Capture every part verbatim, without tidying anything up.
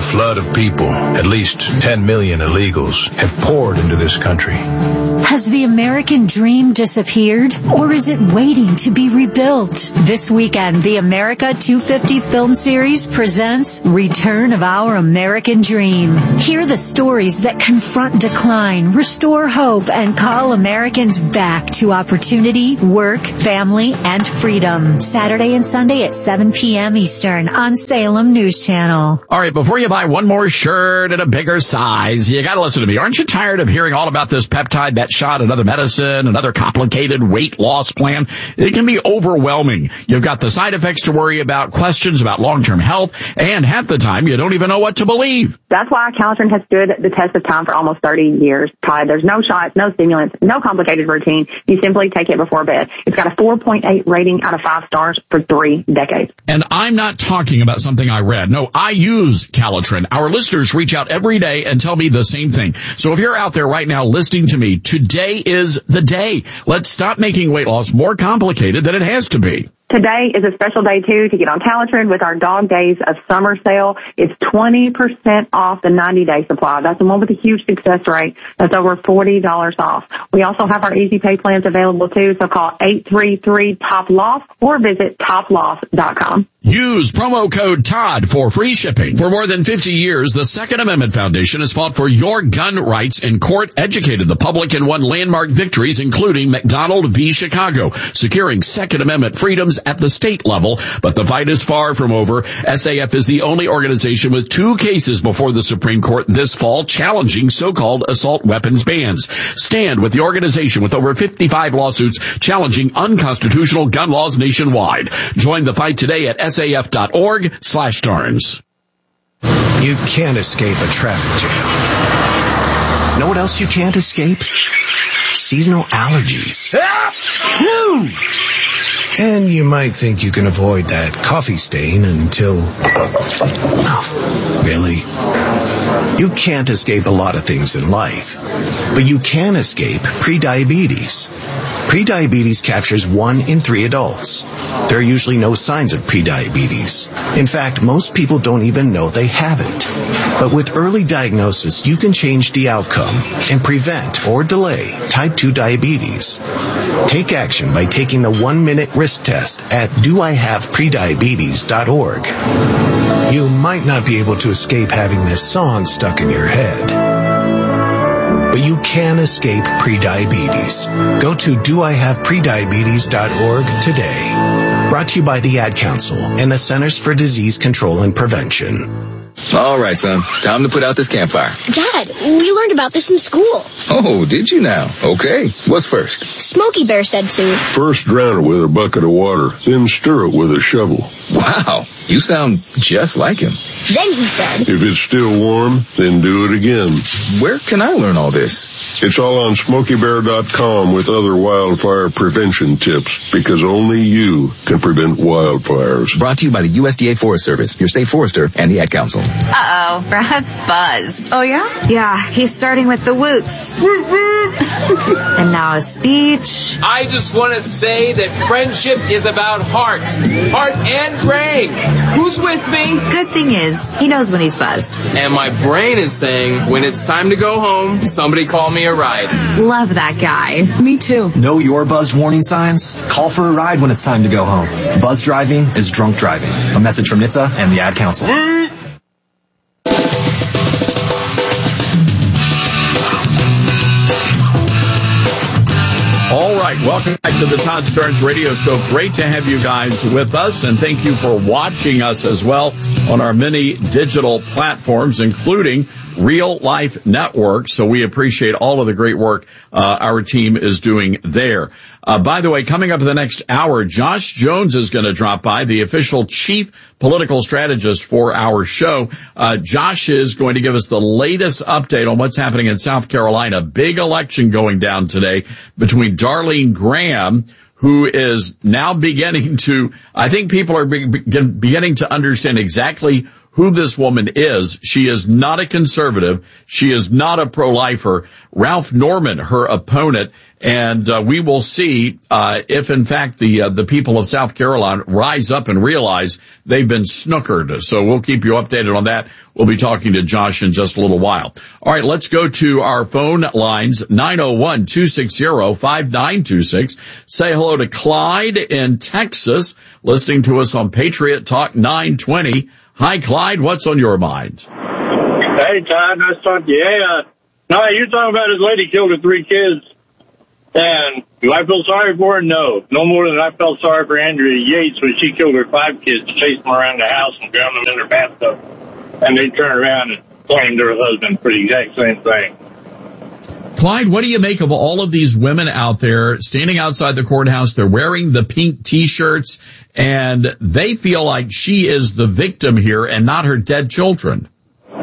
A flood of people, at least ten million illegals, have poured into this country. Has the American dream disappeared, or is it waiting to be rebuilt? This weekend, the America two fifty film series presents Return of Our American Dream. Hear the stories that confront decline, restore hope, and call Americans back to opportunity, work, family, and freedom. Saturday and Sunday at seven p.m. Eastern on Salem News Channel. All right, before you buy one more shirt in a bigger size, you got to listen to me. Aren't you tired of hearing all about this peptide, that shot, another medicine, another complicated weight loss plan? It can be overwhelming. You've got the side effects to worry about, questions about long-term health, and half the time you don't even know what to believe. That's why Calitrin has stood the test of time for almost thirty years, Todd. There's no shots, no stimulants, no complicated routine. You simply take it before bed. It's got a four point eight rating out of five stars for three decades. And I'm not talking about something I read. No, I use Calitrin. Our listeners reach out every day and tell me the same thing. So if you're out there right now listening to me, today is the day. Let's stop making weight loss more complicated than it has to be. Today is a special day, too, to get on Calitrin with our Dog Days of Summer sale. It's twenty percent off the ninety-day supply. That's the one with a huge success rate. That's over forty dollars off. We also have our easy pay plans available, too, so call eight three three, T O P Loss or visit top loss dot com. Use promo code Todd for free shipping. For more than fifty years, the Second Amendment Foundation has fought for your gun rights in court, educated the public, and won landmark victories, including McDonald v. Chicago, securing Second Amendment freedoms at the state level. But the fight is far from over. S A F is the only organization with two cases before the Supreme Court this fall challenging so-called assault weapons bans. Stand with the organization with over fifty-five lawsuits challenging unconstitutional gun laws nationwide. Join the fight today at S A F dot org slash Starnes. You can't escape a traffic jam. Know what else you can't escape? Seasonal allergies. And you might think you can avoid that coffee stain until... Oh, really? You can't escape a lot of things in life, but you can escape prediabetes. Prediabetes captures one in three adults. There are usually no signs of prediabetes. In fact, most people don't even know they have it. But with early diagnosis, you can change the outcome and prevent or delay type two diabetes. Take action by taking the one-minute risk test at do I have prediabetes dot org. You might not be able to escape having this song stuck in your head, but you can escape prediabetes. Go to do I have prediabetes dot org today. Brought to you by the Ad Council and the Centers for Disease Control and Prevention. All right, son. Time to put out this campfire. Dad, we learned about this in school. Oh, did you now? Okay. What's first? Smokey Bear said to. First drown it with a bucket of water, then stir it with a shovel. Wow. You sound just like him. Then he said. If it's still warm, then do it again. Where can I learn all this? It's all on smokey bear dot com with other wildfire prevention tips, because only you can prevent wildfires. Brought to you by the U S D A Forest Service, your state forester, and the Ad Council. Uh-oh, Brad's buzzed. Oh, yeah? Yeah, he's starting with the woots. And now a speech. I just want to say that friendship is about heart. Heart and brain. Who's with me? Good thing is, he knows when he's buzzed. And my brain is saying, when it's time to go home, somebody call me a ride. Love that guy. Me too. Know your buzzed warning signs? Call for a ride when it's time to go home. Buzz driving is drunk driving. A message from N H T S A and the Ad Council. All right, welcome back to the Todd Starnes Radio Show. Great to have you guys with us, and thank you for watching us as well on our many digital platforms, including Real Life Network. So we appreciate all of the great work uh, our team is doing there. Uh, by the way, coming up in the next hour, Josh Jones is going to drop by, the official chief political strategist for our show. Uh, Josh is going to give us the latest update on what's happening in South Carolina. Big election going down today between Darlene Graham, who is now beginning to, I think people are be, beginning to understand exactly who this woman is. She is not a conservative. She is not a pro-lifer. Ralph Norman, her opponent, and uh, we will see uh, if, in fact, the uh, the people of South Carolina rise up and realize they've been snookered. So we'll keep you updated on that. We'll be talking to Josh in just a little while. All right, let's go to our phone lines, nine oh one, two six zero, five nine two six. Say hello to Clyde in Texas, listening to us on Patriot Talk nine twenty. Hi, Clyde. What's on your mind? Hey, Todd. Nice to talk to you. Hey, uh, no, you're talking about this lady killed her three kids. And do I feel sorry for her? No. No more than I felt sorry for Andrea Yates when she killed her five kids, chased them around the house and drowned them in their bathtub. And they turned around and blamed her husband for the exact same thing. Clyde, what do you make of all of these women out there standing outside the courthouse? They're wearing the pink T-shirts, and they feel like she is the victim here and not her dead children. No,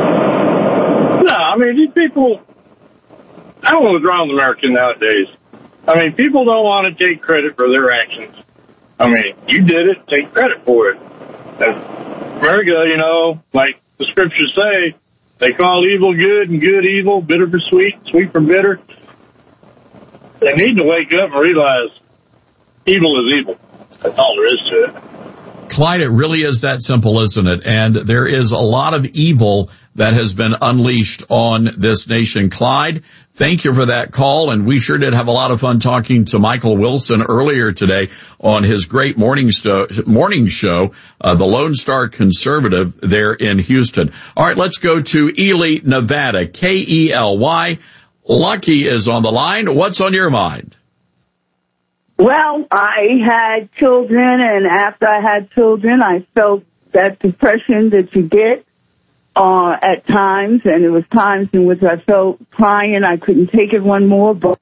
I mean, these people, I don't know what's wrong with Americans nowadays. I mean, people don't want to take credit for their actions. I mean, you did it, take credit for it. And America, you know, like the scriptures say, they call evil good and good evil, bitter for sweet, sweet for bitter. They need to wake up and realize evil is evil. That's all there is to it. Clyde, it really is that simple, isn't it? And there is a lot of evil that has been unleashed on this nation. Clyde, thank you for that call, and we sure did have a lot of fun talking to Michael Wilson earlier today on his great morning, sto- morning show, uh, the Lone Star Conservative there in Houston. All right, let's go to Ely, Nevada, K E L Y. Lucky is on the line. What's on your mind? Well, I had children, and after I had children, I felt that depression that you get uh, at times, and there was times in which I felt crying. I couldn't take it one more, but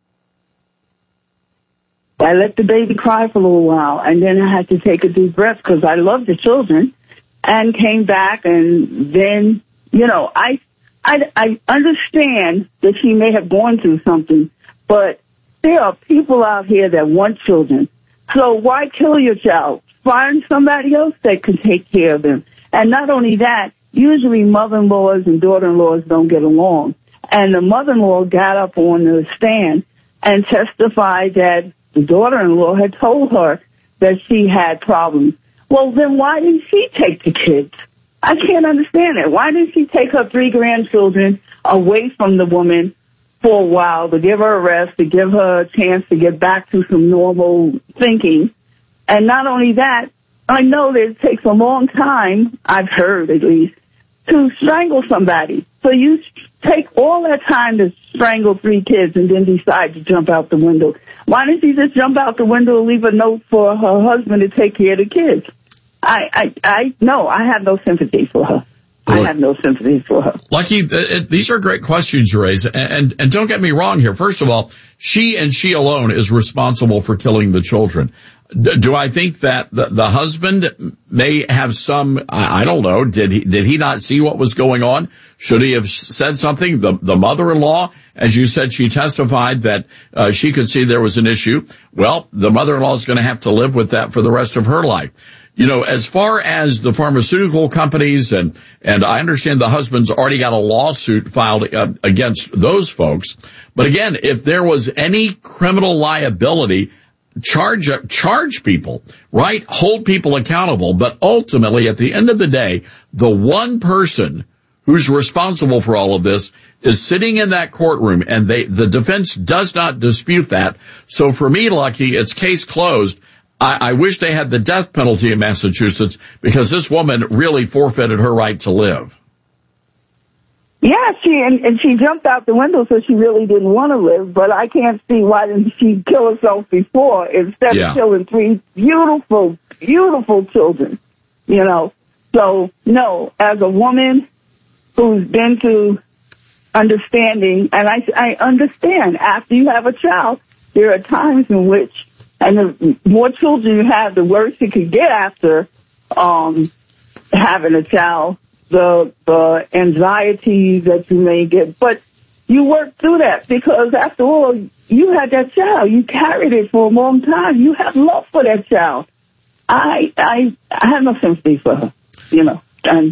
I let the baby cry for a little while, and then I had to take a deep breath because I loved the children, and came back, and then, you know, I, I, I understand that she may have gone through something, but there are people out here that want children. So why kill your child? Find somebody else that can take care of them. And not only that, usually mother-in-laws and daughter-in-laws don't get along. And the mother-in-law got up on the stand and testified that the daughter-in-law had told her that she had problems. Well, then why didn't she take the kids? I can't understand it. Why didn't she take her three grandchildren away from the woman for a while to give her a rest, to give her a chance to get back to some normal thinking? And not only that, I know that it takes a long time, I've heard at least, to strangle somebody. So you take all that time to strangle three kids and then decide to jump out the window. Why didn't she just jump out the window and leave a note for her husband to take care of the kids? I, I, I, no, I have no sympathy for her. I have no sympathy for her. Lucky, uh, these are great questions you raise. And, and, and don't get me wrong here. First of all, she and she alone is responsible for killing the children. D- do I think that the, the husband may have some, I, I don't know, did he, did he not see what was going on? Should he have said something? The, the mother-in-law, as you said, she testified that, uh, she could see there was an issue. Well, the mother-in-law is going to have to live with that for the rest of her life. You know, as far as the pharmaceutical companies, and, and I understand the husband's already got a lawsuit filed uh, against those folks. But again, if there was any criminal liability, charge, charge people, right? Hold people accountable. But ultimately, at the end of the day, the one person who's responsible for all of this is sitting in that courtroom, and they, the defense does not dispute that. So for me, Lucky, it's case closed. I, I wish they had the death penalty in Massachusetts, because this woman really forfeited her right to live. Yeah, she and, and she jumped out the window, so she really didn't want to live. But I can't see why didn't she kill herself before instead yeah. of killing three beautiful, beautiful children. You know, so no, as a woman who's been through understanding, and I, I understand after you have a child, there are times in which, and the more children you have, the worse it could get after um, having a child, the the anxiety that you may get. But you work through that, because after all, you had that child. You carried it for a long time. You have love for that child. I I, I have no sympathy for her, you know. And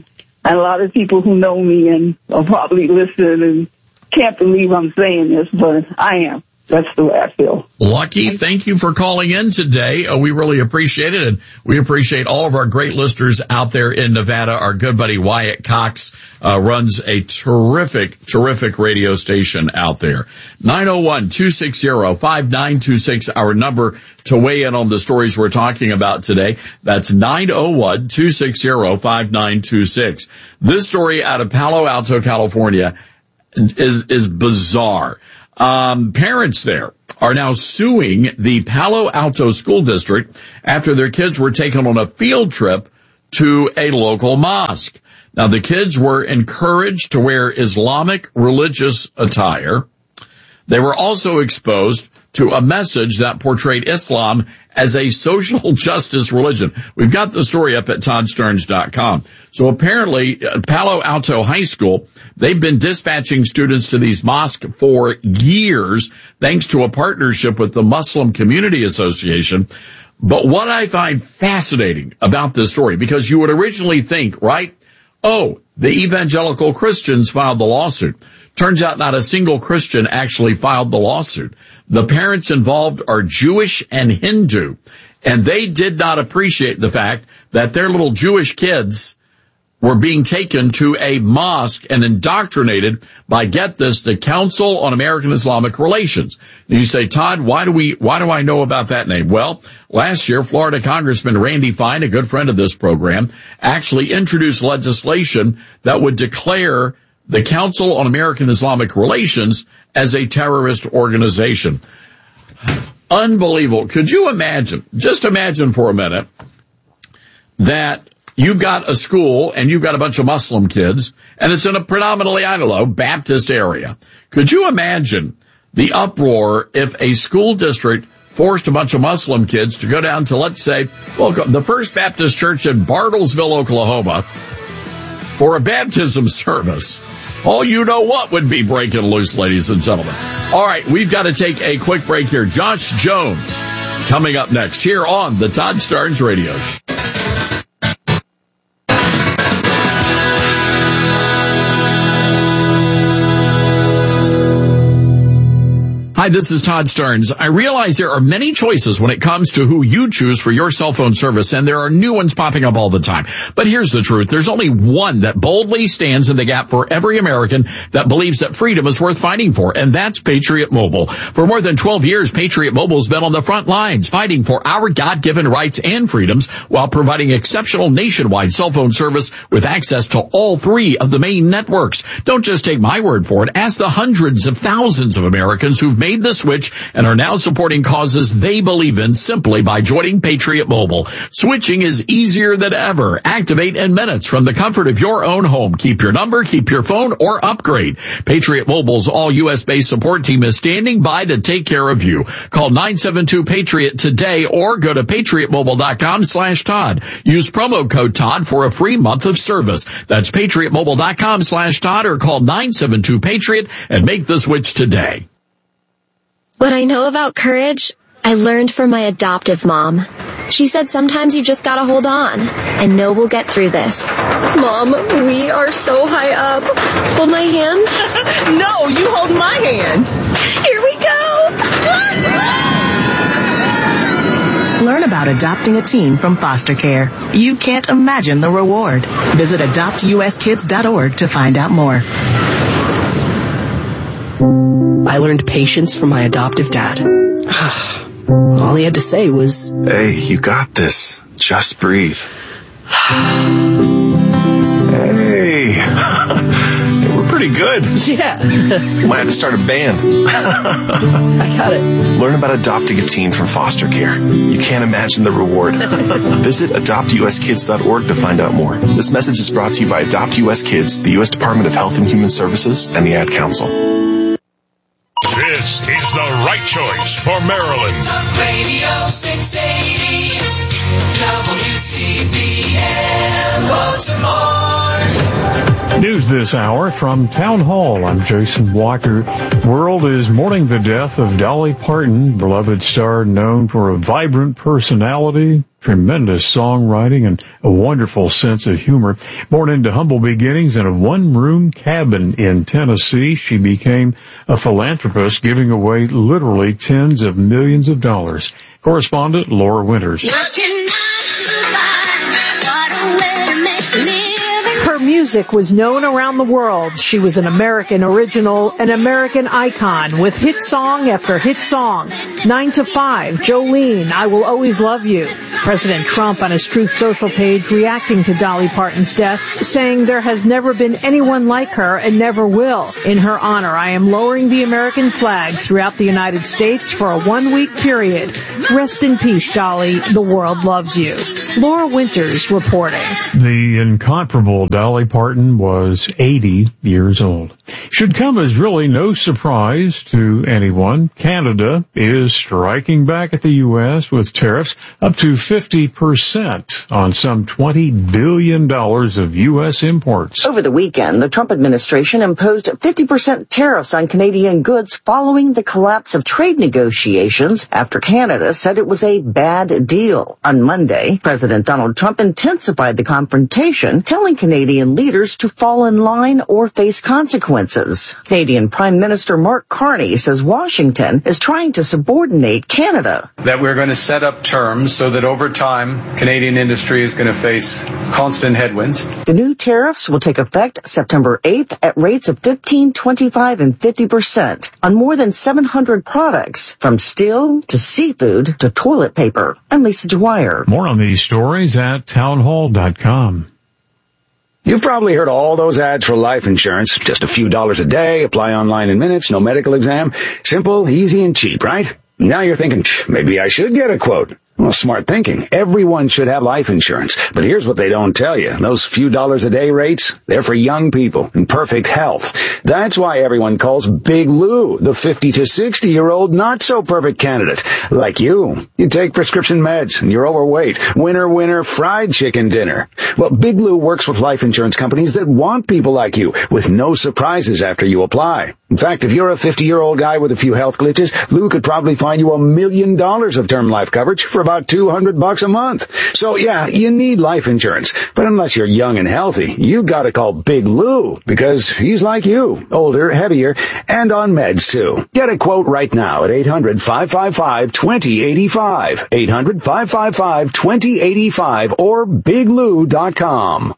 And a lot of people who know me and are probably listening and can't believe I'm saying this, but I am. That's the way I feel. Lucky, thank you for calling in today. Uh, we really appreciate it, and we appreciate all of our great listeners out there in Nevada. Our good buddy Wyatt Cox uh, runs a terrific, terrific radio station out there. nine oh one, two six zero, five nine two six, our number to weigh in on the stories we're talking about today. That's nine oh one, two six zero, five nine two six. This story out of Palo Alto, California is is bizarre. Um, parents there are now suing the Palo Alto School District after their kids were taken on a field trip to a local mosque. Now, the kids were encouraged to wear Islamic religious attire. They were also exposed to a message that portrayed Islam as a social justice religion. We've got the story up at Todd Stearns dot com. So apparently, uh, Palo Alto High School, they've been dispatching students to these mosques for years, thanks to a partnership with the Muslim Community Association. But what I find fascinating about this story, because you would originally think, right, oh, the evangelical Christians filed the lawsuit. Turns out not a single Christian actually filed the lawsuit. The parents involved are Jewish and Hindu, and they did not appreciate the fact that their little Jewish kids were being taken to a mosque and indoctrinated by, get this, the Council on American Islamic Relations. And you say, Todd, why do we, why do I know about that name? Well, last year, Florida Congressman Randy Fine, a good friend of this program, actually introduced legislation that would declare the Council on American Islamic Relations as a terrorist organization. Unbelievable. Could you imagine, just imagine for a minute, that you've got a school and you've got a bunch of Muslim kids, and it's in a predominantly, I don't know, Baptist area. Could you imagine the uproar if a school district forced a bunch of Muslim kids to go down to, let's say, well, the First Baptist Church in Bartlesville, Oklahoma, for a baptism service? Oh, you know what would be breaking loose, ladies and gentlemen. All right, we've got to take a quick break here. Josh Jones coming up next here on the Todd Stearns Radio Show. Hi, this is Todd Stearns. I realize there are many choices when it comes to who you choose for your cell phone service, and there are new ones popping up all the time. But here's the truth. There's only one that boldly stands in the gap for every American that believes that freedom is worth fighting for, and that's Patriot Mobile. For more than twelve years, Patriot Mobile has been on the front lines fighting for our God-given rights and freedoms while providing exceptional nationwide cell phone service with access to all three of the main networks. Don't just take my word for it. Ask the hundreds of thousands of Americans who've made the switch and are now supporting causes they believe in simply by joining Patriot Mobile. Switching is easier than ever. Activate in minutes from the comfort of your own home. Keep your number, keep your phone, or upgrade. Patriot Mobile's all U S based support team is standing by to take care of you. Call nine seven two Patriot today or go to patriot mobile dot com slash Todd. Use promo code Todd for a free month of service. That's patriot mobile dot com slash Todd or call nine seven two Patriot and make the switch today. What I know about courage, I learned from my adoptive mom. She said sometimes you just gotta hold on and know we'll get through this. Mom, we are so high up. Hold my hand. No, you hold my hand. Here we go. Learn about adopting a teen from foster care. You can't imagine the reward. Visit adopt u s kids dot org to find out more. I learned patience from my adoptive dad. All he had to say was, "Hey, you got this. Just breathe." Hey, we're pretty good. Yeah. You might have to start a band. I got it. Learn about adopting a teen from foster care. You can't imagine the reward. Visit adopt u s kids dot org to find out more. This message is brought to you by Adopt U S Kids, the U S Department of Health and Human Services, and the Ad Council. This is the right choice for Maryland. Talk Radio six eighty, W C B M Baltimore. New news this hour from Town Hall. I'm Jason Walker. World is mourning the death of Dolly Parton, beloved star known for a vibrant personality, tremendous songwriting, and a wonderful sense of humor. Born into humble beginnings in a one-room cabin in Tennessee, she became a philanthropist, giving away literally tens of millions of dollars. Correspondent Laura Winters. Her music was known around the world. She was an American original, an American icon, with hit song after hit song. Nine to five, Jolene, I Will Always Love You. President Trump on his Truth Social page reacting to Dolly Parton's death, saying there has never been anyone like her and never will. In her honor, I am lowering the American flag throughout the United States for a one-week period. Rest in peace, Dolly. The world loves you. Laura Winters reporting. The incomparable Dolly Parton was eighty years old. Should come as really no surprise to anyone. Canada is striking back at the U S with tariffs up to fifty percent on some twenty billion dollars of U S imports. Over the weekend, the Trump administration imposed fifty percent tariffs on Canadian goods following the collapse of trade negotiations after Canada said it was a bad deal. On Monday, President Donald Trump intensified the confrontation, telling Canadian leaders to fall in line or face consequences. Canadian Prime Minister Mark Carney says Washington is trying to subordinate Canada. That we're going to set up terms so that over time, Canadian industry is going to face constant headwinds. The new tariffs will take effect September eighth at rates of fifteen, twenty-five, and fifty percent on more than seven hundred products, from steel to seafood to toilet paper. I'm Lisa Dwyer. More on these stories at townhall dot com. You've probably heard all those ads for life insurance. Just a few dollars a day, apply online in minutes, no medical exam. Simple, easy, and cheap, right? Now you're thinking, maybe I should get a quote. Well, smart thinking. Everyone should have life insurance. But here's what they don't tell you. Those few dollars a day rates, they're for young people in perfect health. That's why everyone calls Big Lou the fifty to sixty year old not so perfect candidate. Like you. You take prescription meds and you're overweight. Winner, winner, fried chicken dinner. Well, Big Lou works with life insurance companies that want people like you with no surprises after you apply. In fact, if you're a fifty year old guy with a few health glitches, Lou could probably find you a million dollars of term life coverage for about two hundred bucks a month. So yeah, you need life insurance. But unless you're young and healthy, you gotta call Big Lou, because he's like you, older, heavier, and on meds too. Get a quote right now at eight hundred, five five five, two zero eight five, eight hundred, five five five, two zero eight five, or big lou dot com.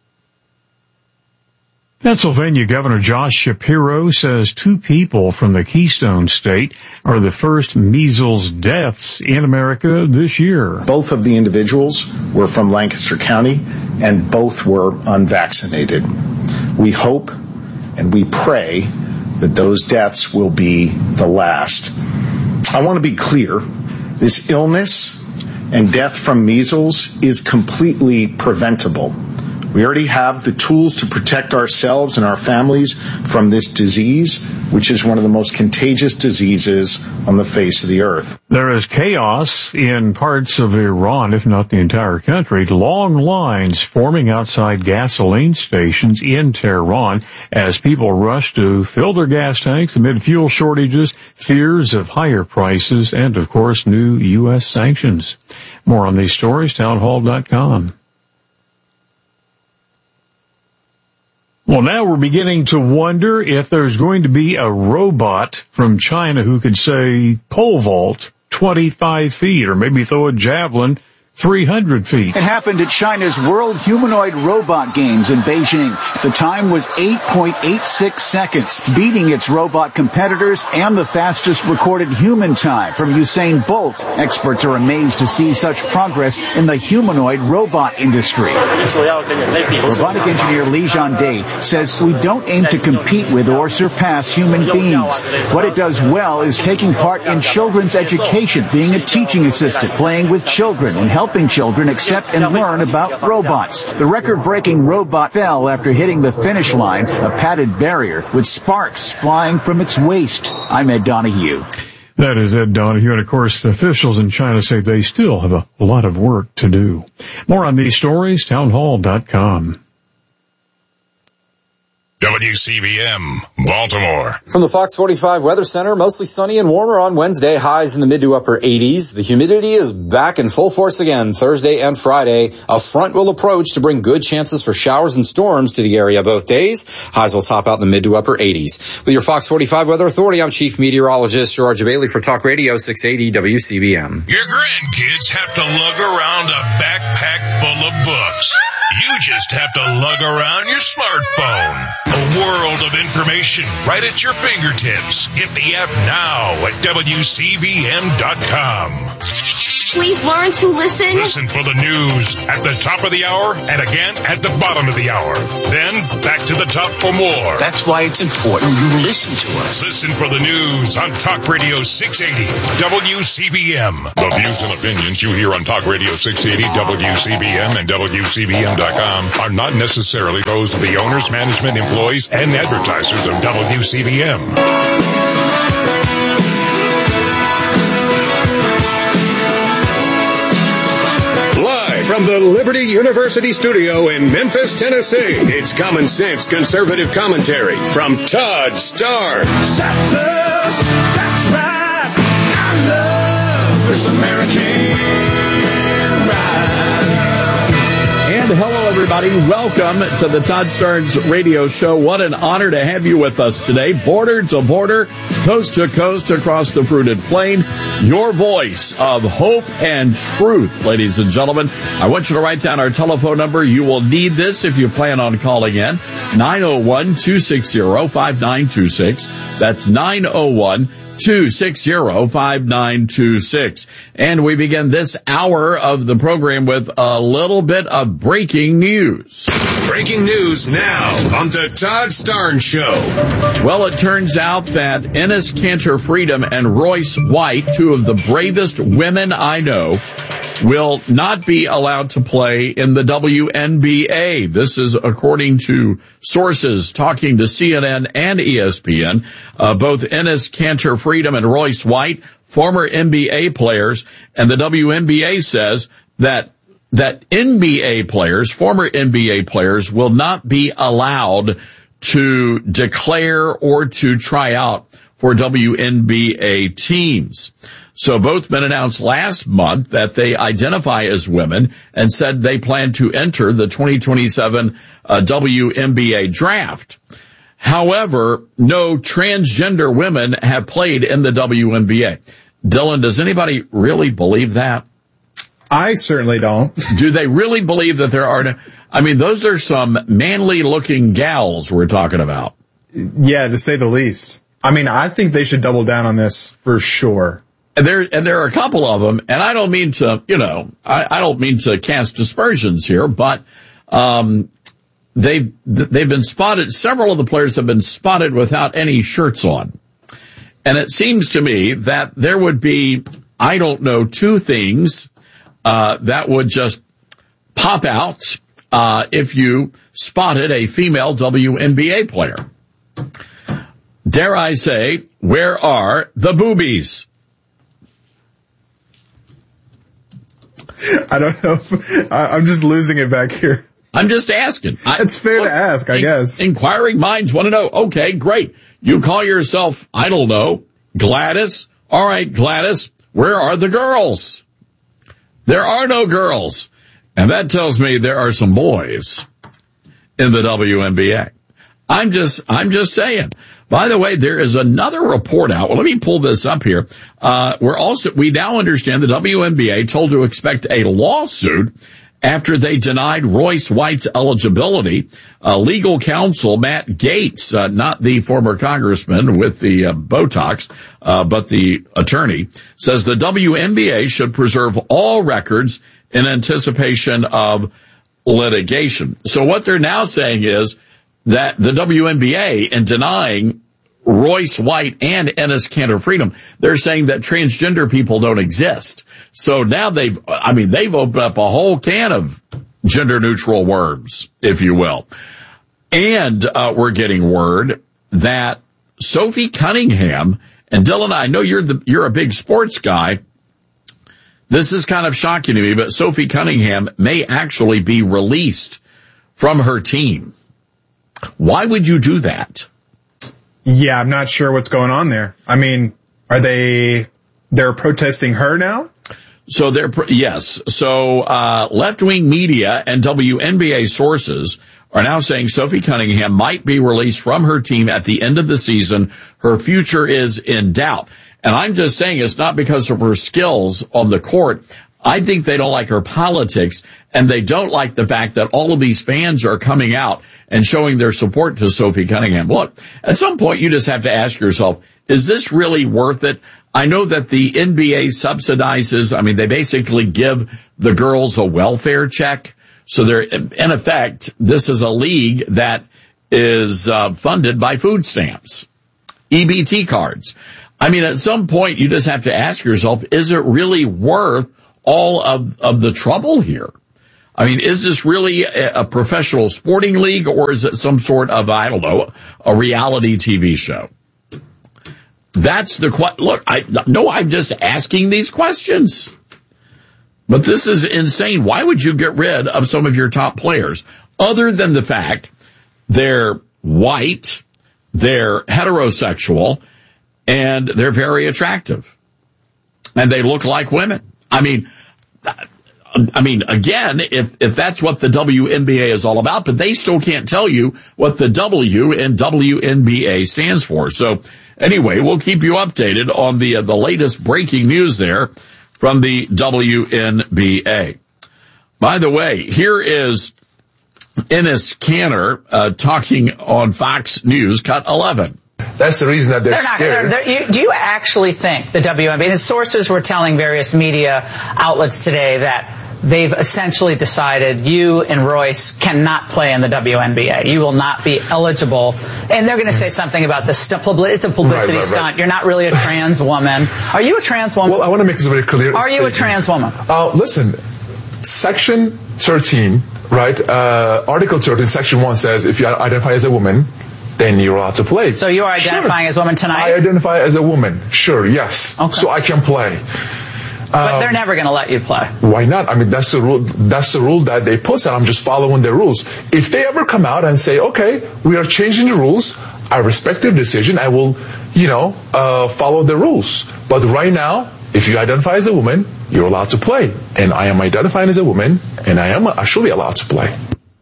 Pennsylvania Governor Josh Shapiro says two people from the Keystone State are the first measles deaths in America this year. Both of the individuals were from Lancaster County, and both were unvaccinated. We hope and we pray that those deaths will be the last. I want to be clear. This illness and death from measles is completely preventable. We already have the tools to protect ourselves and our families from this disease, which is one of the most contagious diseases on the face of the earth. There is chaos in parts of Iran, if not the entire country. Long lines forming outside gasoline stations in Tehran as people rush to fill their gas tanks amid fuel shortages, fears of higher prices, and, of course, new U S sanctions. More on these stories, townhall dot com. Well, now we're beginning to wonder if there's going to be a robot from China who could, say, pole vault twenty-five feet, or maybe throw a javelin three hundred feet. It happened at China's World Humanoid Robot Games in Beijing. The time was eight point eight six seconds, beating its robot competitors and the fastest recorded human time from Usain Bolt. Experts are amazed to see such progress in the humanoid robot industry. Robotic engineer Li Jiande says we don't aim to compete with or surpass human beings. What it does well is taking part in children's education, being a teaching assistant, playing with children, and helping children accept and learn about robots. The record-breaking robot fell after hitting the finish line, a padded barrier, with sparks flying from its waist. I'm Ed Donahue. That is Ed Donahue, and of course, the officials in China say they still have a lot of work to do. More on these stories, townhall dot com. W C V M, Baltimore. From the Fox forty-five Weather Center, mostly sunny and warmer on Wednesday, highs in the mid to upper eighties. The humidity is back in full force again Thursday and Friday. A front will approach to bring good chances for showers and storms to the area both days. Highs will top out in the mid to upper eighties. With your Fox forty-five Weather Authority, I'm Chief Meteorologist George Bailey for Talk Radio six eighty W C V M. Your grandkids have to lug around a backpack full of books. You just have to lug around your smartphone. A world of information right at your fingertips. Get the app now at W C V M dot com. We've learned to listen. Listen for the news at the top of the hour and again at the bottom of the hour. Then back to the top for more. That's why it's important you listen to us. Listen for the news on Talk Radio six eighty W C V M. The views and opinions you hear on Talk Radio six eighty W C V M and W C V M dot com are not necessarily those of the owners, management, employees, and advertisers of W C V M. From the Liberty University studio in Memphis, Tennessee, it's Common Sense Conservative Commentary from Todd Starnes. That's us, that's right. I love this American ride. And hello, everybody. Welcome to the Todd Starnes Radio Show. What an honor to have you with us today. Border to border, coast to coast, across the fruited plain. Your voice of hope and truth, ladies and gentlemen. I want you to write down our telephone number. You will need this if you plan on calling in. nine oh one, two six zero, five nine two six. That's nine oh one, two six zero, five nine two six. And we begin this hour of the program with a little bit of breaking news. Breaking news now on the Todd Starnes Show. Well, it turns out that Enes Kanter Freedom and Royce White, two of the bravest women I know, will not be allowed to play in the W N B A. This is according to sources talking to C N N and E S P N. Uh, both Enes Kanter Freedom and Royce White, former N B A players, and the W N B A says that that N B A players, former N B A players, will not be allowed to declare or to try out for W N B A teams. So both men announced last month that they identify as women and said they plan to enter the twenty twenty-seven uh, W N B A draft. However, no transgender women have played in the W N B A. Dylan, does anybody really believe that? I certainly don't. Do they really believe that there are no, I mean, those are some manly looking gals we're talking about. Yeah, to say the least. I mean, I think they should double down on this for sure. And there, and there are a couple of them, and I don't mean to, you know, I, I don't mean to cast aspersions here, but, um, they've, they've been spotted, several of the players have been spotted without any shirts on. And it seems to me that there would be, I don't know, two things, uh, that would just pop out, uh, if you spotted a female W N B A player. Dare I say, where are the boobies? I don't know. I, I'm just losing it back here. I'm just asking. It's fair look, to ask, I in, guess. Inquiring minds want to know. Okay, great. You call yourself, I don't know, Gladys. All right, Gladys, where are the girls? There are no girls. And that tells me there are some boys in the W N B A. I'm just, I'm just saying. By the way, there is another report out. Well, let me pull this up here. Uh, we're also, we now understand the W N B A told to expect a lawsuit after they denied Royce White's eligibility. Uh, legal counsel Matt Gaetz, uh, not the former congressman with the uh, Botox, uh, but the attorney, says the W N B A should preserve all records in anticipation of litigation. So what they're now saying is that the W N B A, in denying Royce White and Enes Kanter Freedom, they're saying that transgender people don't exist. So now they've, I mean, they've opened up a whole can of gender neutral worms, if you will. And, uh, we're getting word that Sophie Cunningham, and Dylan, I know you're the, you're a big sports guy. This is kind of shocking to me, but Sophie Cunningham may actually be released from her team. Why would you do that? Yeah, I'm not sure what's going on there. I mean, are they, they're protesting her now? So they're, yes. So, uh, left-wing media and W N B A sources are now saying Sophie Cunningham might be released from her team at the end of the season. Her future is in doubt. And I'm just saying it's not because of her skills on the court. I think they don't like her politics, and they don't like the fact that all of these fans are coming out and showing their support to Sophie Cunningham. Look, at some point you just have to ask yourself, is this really worth it? I know that the N B A subsidizes, I mean, they basically give the girls a welfare check. So they're, in effect, this is a league that is uh, funded by food stamps, E B T cards. I mean, at some point you just have to ask yourself, is it really worth all of, of the trouble here? I mean, is this really a, a professional sporting league, or is it some sort of, I don't know, a reality T V show? That's the question. Look, I, no, I'm just asking these questions. But this is insane. Why would you get rid of some of your top players other than the fact they're white, they're heterosexual, and they're very attractive, and they look like women? I mean, I mean, again, if, if that's what the W N B A is all about, but they still can't tell you what the W in W N B A stands for. So anyway, we'll keep you updated on the, uh, the latest breaking news there from the W N B A. By the way, here is Enes Kanter, uh, talking on Fox News, cut eleven. That's the reason that they're, they're not, scared. They're, they're, you, do you actually think the W N B A, and sources were telling various media outlets today that they've essentially decided you and Royce cannot play in the W N B A. You will not be eligible. And they're going to say something about the st- publi- it's a publicity right, right, stunt. right. You're not really a trans woman. Are you a trans woman? Well, I want to make this very clear. Are you statement. a trans woman? Uh, listen, Section thirteen, right? Uh, Article thirteen, Section one says if you identify as a woman, then you're allowed to play. So you are identifying sure. as a woman tonight? I identify as a woman. Sure, yes. Okay. So I can play. But um, they're never going to let you play. Why not? I mean, that's the rule. That's the rule that they put, and I'm just following the rules. If they ever come out and say, "Okay, we are changing the rules," I respect their decision. I will, you know, uh, follow the rules. But right now, if you identify as a woman, you're allowed to play, and I am identifying as a woman, and I am actually allowed to play.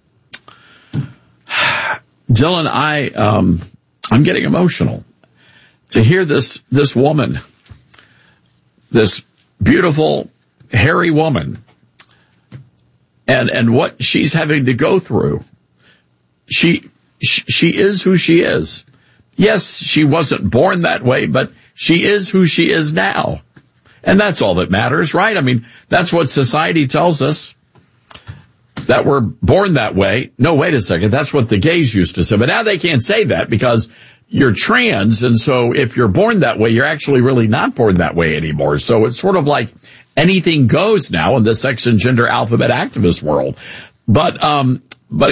Dylan, I, um, I'm getting emotional to hear this, this woman, this beautiful, hairy woman, and, and what she's having to go through. She, she, she is who she is. Yes, she wasn't born that way, but she is who she is now. And that's all that matters, right? I mean, that's what society tells us. That we're born that way. No, wait a second. That's what the gays used to say. But now they can't say that because you're trans. And so if you're born that way, you're actually really not born that way anymore. So it's sort of like anything goes now in the sex and gender alphabet activist world. But, um, but,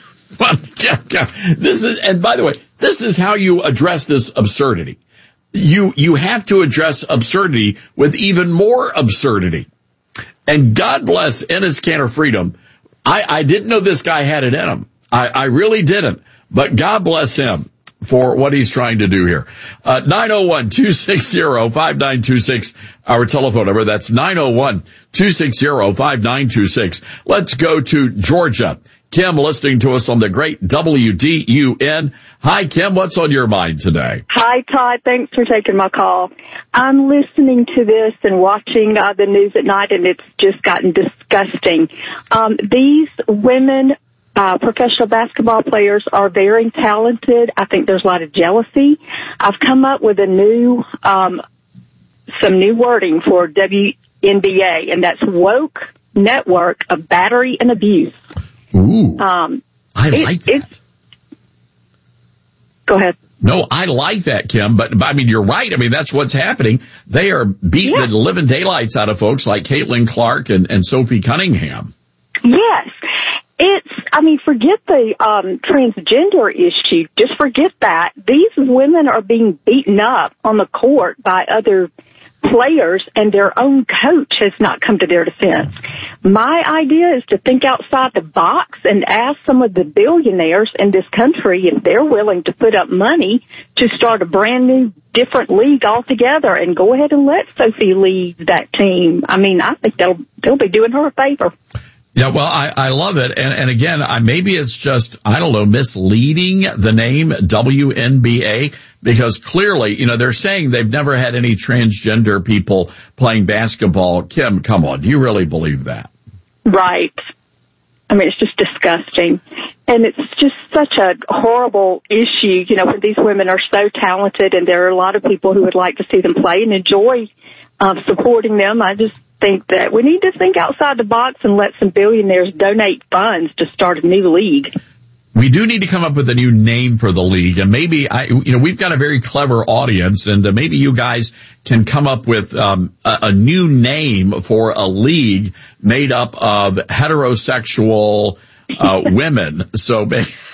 this is, and by the way, this is how you address this absurdity. You, you have to address absurdity with even more absurdity. And God bless Enes Kanter Freedom. I, I didn't know this guy had it in him. I, I really didn't. But God bless him for what he's trying to do here. Uh, nine oh one, two six zero, five nine two six, our telephone number. That's nine oh one, two six zero, five nine two six. Let's go to Georgia. Kim listening to us on the great W D U N. Hi, Kim. What's on your mind today? Hi, Todd. Thanks for taking my call. I'm listening to this and watching uh, the news at night, and it's just gotten disgusting. Um, these women, uh, professional basketball players, are very talented. I think there's a lot of jealousy. I've come up with a new, um, some new wording for W N B A, and that's woke network of battery and abuse. Ooh, um, I it, like that. It's, go ahead. No, I like that, Kim, but, but I mean, you're right. I mean, that's what's happening. They are beating yeah. the living daylights out of folks like Caitlin Clark and, and Sophie Cunningham. Yes. It's, I mean, forget the um, transgender issue. Just forget that. These women are being beaten up on the court by other players and their own coach has not come to their defense. My idea is to think outside the box and ask some of the billionaires in this country if they're willing to put up money to start a brand new, different league altogether, and go ahead and let Sophie lead that team. I mean, I think they'll they'll be doing her a favor. Yeah, well, I, I love it. And, and again, I, maybe it's just, I don't know, misleading the name W N B A, because clearly, you know, they're saying they've never had any transgender people playing basketball. Kim, come on. Do you really believe that? Right. I mean, it's just disgusting. And it's just such a horrible issue, you know, when these women are so talented, and there are a lot of people who would like to see them play and enjoy um, supporting them. I just think that we need to think outside the box and let some billionaires donate funds to start a new league. We do need to come up with a new name for the league, and maybe I, you know, we've got a very clever audience, and uh, maybe you guys can come up with um, a, a new name for a league made up of heterosexual uh, women. So